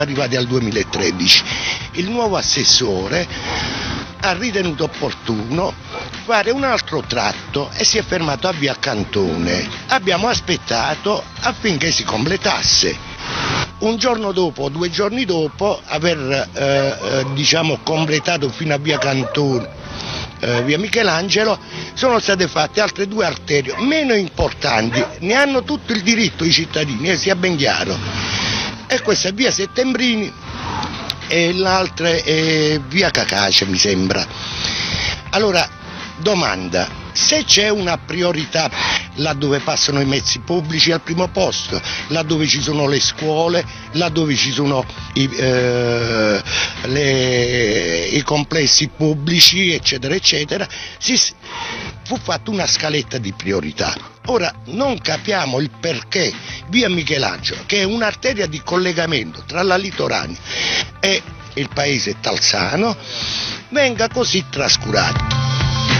arrivati al 2013. Il nuovo assessore ha ritenuto opportuno fare un altro tratto e si è fermato a via Cantone. Abbiamo aspettato affinché si completasse. Un giorno dopo, 2 giorni dopo aver completato fino a via Cantone, via Michelangelo, sono state fatte altre 2 arterie meno importanti, ne hanno tutto il diritto i cittadini, sia ben chiaro. E questa è via Settembrini e l'altra è via Cacace, mi sembra. Allora, domanda: se c'è una priorità laddove passano i mezzi pubblici al primo posto, laddove ci sono le scuole, laddove ci sono i complessi pubblici, eccetera, eccetera, fu fatta una scaletta di priorità. Ora non capiamo il perché via Michelangelo, che è un'arteria di collegamento tra la Litorania e il paese Talzano, venga così trascurata.